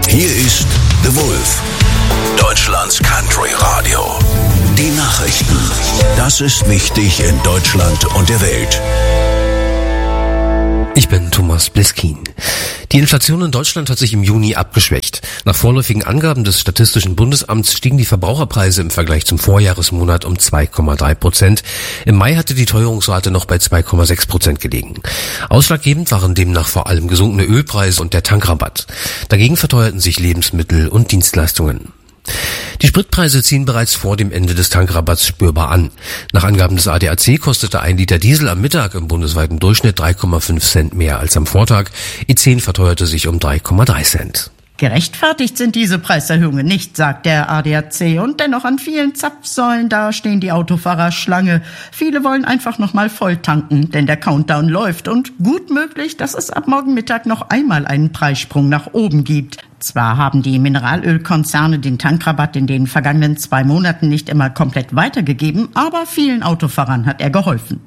Hier ist The Wolf, Deutschlands Country Radio. Die Nachrichten. Das ist wichtig in Deutschland und der Welt. Ich bin Thomas Bliskin. Die Inflation in Deutschland hat sich im Juni abgeschwächt. Nach vorläufigen Angaben des Statistischen Bundesamts stiegen die Verbraucherpreise im Vergleich zum Vorjahresmonat um 2,3%. Im Mai hatte die Teuerungsrate noch bei 2,6% gelegen. Ausschlaggebend waren demnach vor allem gesunkene Ölpreise und der Tankrabatt. Dagegen verteuerten sich Lebensmittel und Dienstleistungen. Die Spritpreise ziehen bereits vor dem Ende des Tankrabatts spürbar an. Nach Angaben des ADAC kostete 1 Liter Diesel am Mittag im bundesweiten Durchschnitt 3,5 Cent mehr als am Vortag. E10 verteuerte sich um 3,3 Cent. Gerechtfertigt sind diese Preiserhöhungen nicht, sagt der ADAC. Und dennoch an vielen Zapfsäulen, da stehen die Autofahrer Schlange. Viele wollen einfach noch mal voll tanken, denn der Countdown läuft. Und gut möglich, dass es ab morgen Mittag noch einmal einen Preissprung nach oben gibt. Zwar haben die Mineralölkonzerne den Tankrabatt in den vergangenen 2 Monaten nicht immer komplett weitergegeben, aber vielen Autofahrern hat er geholfen.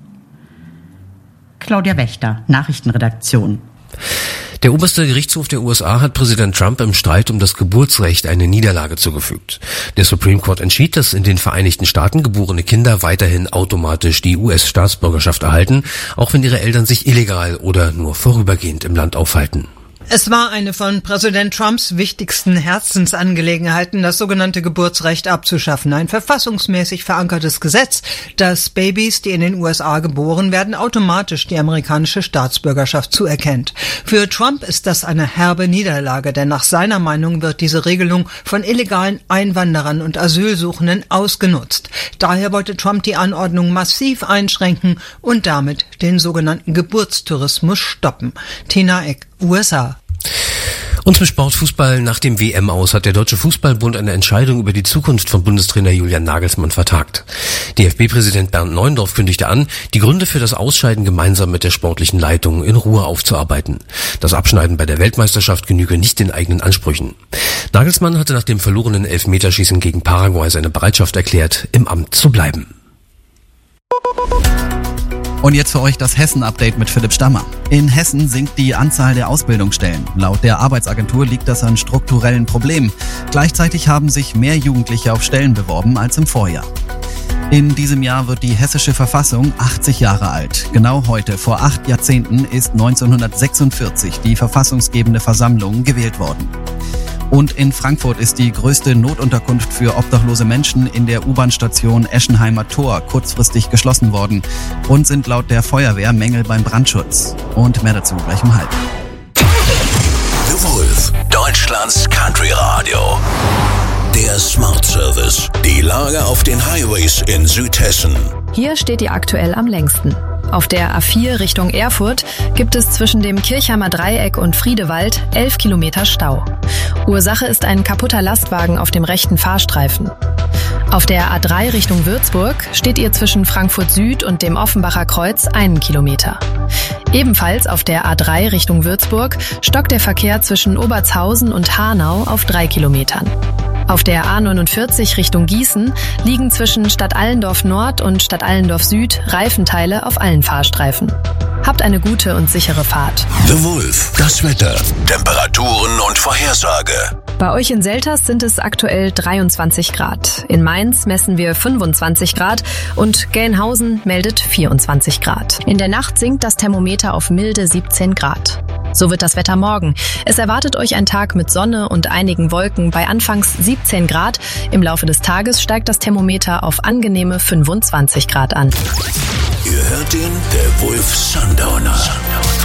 Claudia Wächter, Nachrichtenredaktion. Der oberste Gerichtshof der USA hat Präsident Trump im Streit um das Geburtsrecht eine Niederlage zugefügt. Der Supreme Court entschied, dass in den Vereinigten Staaten geborene Kinder weiterhin automatisch die US-Staatsbürgerschaft erhalten, auch wenn ihre Eltern sich illegal oder nur vorübergehend im Land aufhalten. Es war eine von Präsident Trumps wichtigsten Herzensangelegenheiten, das sogenannte Geburtsrecht abzuschaffen. Ein verfassungsmäßig verankertes Gesetz, das Babys, die in den USA geboren werden, automatisch die amerikanische Staatsbürgerschaft zuerkennt. Für Trump ist das eine herbe Niederlage, denn nach seiner Meinung wird diese Regelung von illegalen Einwanderern und Asylsuchenden ausgenutzt. Daher wollte Trump die Anordnung massiv einschränken und damit den sogenannten Geburtstourismus stoppen. Tina Eck, USA. Und zum Sportfußball: Nach dem WM-Aus hat der Deutsche Fußballbund eine Entscheidung über die Zukunft von Bundestrainer Julian Nagelsmann vertagt. DFB-Präsident Bernd Neuendorf kündigte an, die Gründe für das Ausscheiden gemeinsam mit der sportlichen Leitung in Ruhe aufzuarbeiten. Das Abschneiden bei der Weltmeisterschaft genüge nicht den eigenen Ansprüchen. Nagelsmann hatte nach dem verlorenen Elfmeterschießen gegen Paraguay seine Bereitschaft erklärt, im Amt zu bleiben. Und jetzt für euch das Hessen-Update mit Philipp Stammer. In Hessen sinkt die Anzahl der Ausbildungsstellen. Laut der Arbeitsagentur liegt das an strukturellen Problemen. Gleichzeitig haben sich mehr Jugendliche auf Stellen beworben als im Vorjahr. In diesem Jahr wird die hessische Verfassung 80 Jahre alt. Genau heute, vor 8 Jahrzehnten, ist 1946 die verfassungsgebende Versammlung gewählt worden. Und in Frankfurt ist die größte Notunterkunft für obdachlose Menschen in der U-Bahn-Station Eschenheimer Tor kurzfristig geschlossen worden und sind laut der Feuerwehr Mängel beim Brandschutz. Und mehr dazu gleich um 12:30. The Wolf, Deutschlands Country Radio. Der Smart Service. Die Lage auf den Highways in Südhessen. Hier steht ihr aktuell am längsten. Auf der A4 Richtung Erfurt gibt es zwischen dem Kirchheimer Dreieck und Friedewald 11 Kilometer Stau. Ursache ist ein kaputter Lastwagen auf dem rechten Fahrstreifen. Auf der A3 Richtung Würzburg steht ihr zwischen Frankfurt Süd und dem Offenbacher Kreuz 1 Kilometer. Ebenfalls auf der A3 Richtung Würzburg stockt der Verkehr zwischen Obertshausen und Hanau auf 3 Kilometern. Auf der A49 Richtung Gießen liegen zwischen Stadt Allendorf Nord und Stadt Allendorf Süd Reifenteile auf allen Fahrstreifen. Habt eine gute und sichere Fahrt. The Wolf, das Wetter, Temperaturen und Vorhersage. Bei euch in Selters sind es aktuell 23 Grad. In Mainz messen wir 25 Grad und Gelnhausen meldet 24 Grad. In der Nacht sinkt das Thermometer auf milde 17 Grad. So wird das Wetter morgen. Es erwartet euch ein Tag mit Sonne und einigen Wolken bei anfangs 17 Grad. Im Laufe des Tages steigt das Thermometer auf angenehme 25 Grad an. Ihr hört den The Wolf Sundowner.